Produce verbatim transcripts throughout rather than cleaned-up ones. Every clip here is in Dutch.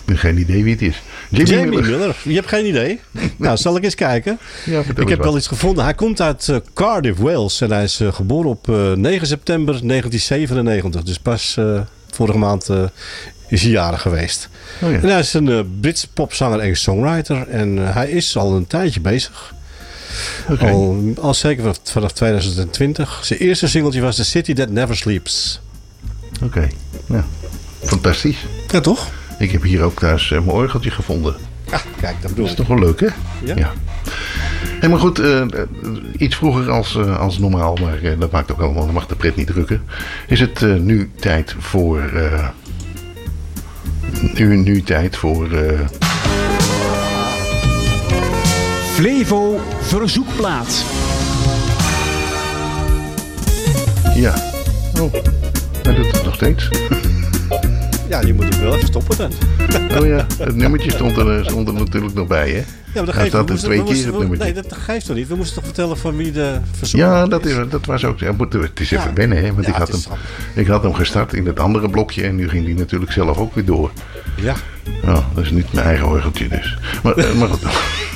Geen idee wie het is. Jamie, Jamie Miller. Miller. Je hebt geen idee? Nou, zal ik eens kijken. Ja, Ik heb wel iets gevonden. Hij komt uit uh, Cardiff, Wales. En hij is uh, geboren op uh, negen september negentien zevenennegentig. Dus pas uh, vorige maand uh, is hij jarig geweest. Oh, ja. En hij is een uh, Britse popzanger en songwriter. En uh, hij is al een tijdje bezig. Okay. Al, al zeker vanaf, vanaf twintig twintig. Zijn eerste singeltje was The City That Never Sleeps. Oké, okay. Ja, fantastisch. Ja, toch? Ik heb hier ook thuis uh, mijn orgeltje gevonden. Ah, kijk, dat bedoel Dat is ik. toch wel leuk, hè? Ja. Ja. Hey, maar goed, uh, iets vroeger als, uh, als normaal, maar uh, dat maakt ook allemaal, dan mag de pret niet drukken. Is het uh, nu tijd voor... Uh, nu, nu tijd voor... Uh... Flevo verzoekplaat. Ja. Oh, hij doet het nog steeds. Ja, je moet het wel even stoppen dan. Oh ja, het nummertje stond er, stond er natuurlijk nog bij, hè? Ja, maar dat Hij geeft staat er twee keer het nummertje. Nee, dat geeft toch niet? We moesten toch vertellen van wie de verzoek Ja, is? dat, is, dat was ook... Ja, moet, het is even Ja. wennen, hè? Want Ja, ik, had het is hem, ik had hem gestart in het andere blokje en nu ging die natuurlijk zelf ook weer door. Ja. Oh, dat is niet mijn eigen orgeltje dus. Maar, uh, maar goed.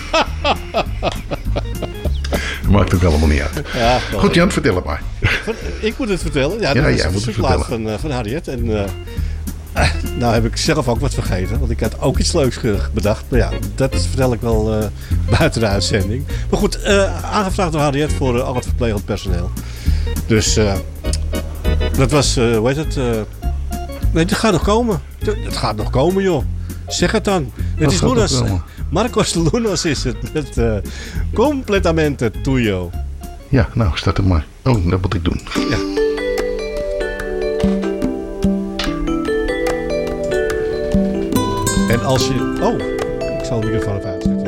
Dat maakt ook allemaal niet uit. Ja, Goed Jan, vertel het maar. Ik moet het vertellen. Ja, Ja, dat is jij een moet het verzoekplaat vertellen. van, uh, van Harriet. En uh, uh, nou heb ik zelf ook wat vergeten. Want ik had ook iets leuks ge- bedacht. Maar ja, dat vertel ik wel uh, buiten de uitzending. Maar goed, uh, aangevraagd door Harriet voor uh, al het verplegend personeel. Dus uh, dat was, uh, hoe heet het? Uh, nee, dat gaat nog komen. Het gaat nog komen, joh. Zeg het dan. Het Wat is gaat nog Lunas. komen? Marcos Lunas is het. Met uh, Completamente Tuyo. Ja, nou, start het maar. Oh, dat moet ik doen. Ja. En als je... Oh, ik zal de microfoon even uitzetten.